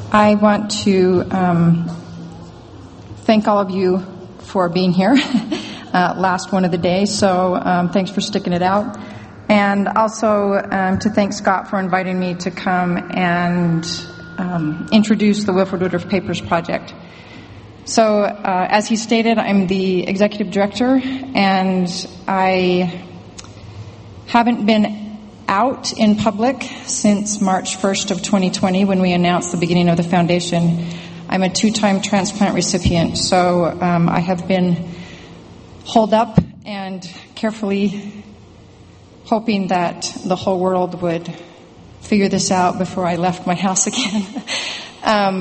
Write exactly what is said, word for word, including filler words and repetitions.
I want to um, thank all of you for being here. uh, last one of the day, so um, thanks for sticking it out. And also um, to thank Scott for inviting me to come and um, introduce the Wilford Woodruff Papers Project. So, uh, as he stated, I'm the executive director, and I haven't been out in public since March first of twenty twenty, when we announced the beginning of the foundation. I'm a two-time transplant recipient, so um, I have been holed up and carefully hoping that the whole world would figure this out before I left my house again. um,